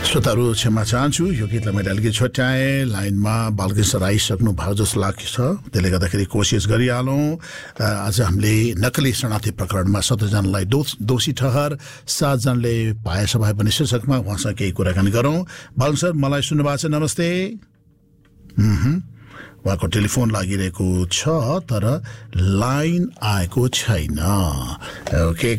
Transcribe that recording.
श्रोताहरू क्षमा चाहन्छु यो गीतलाई मैले अलिकति छुट्याएँ लाइनमा बालकृष्ण राई सक्नु भएको जस्तो लाग्छ त्यसले गर्दाखेरि कोसिस गरिहालौँ आज हामीले नक्कली शरणार्थी प्रकरणमा 17 जनालाई दोषी ठहर 7 जनाले पाएछ भए पनि शीर्षकमा उहाँसँग केही कुराकानी गरौँ बालकृष्ण सर मलाई सुन्नु भएको छ नमस्ते उहाँको टेलिफोन लागिरहेको छ तर लाइन आएको छैन ओके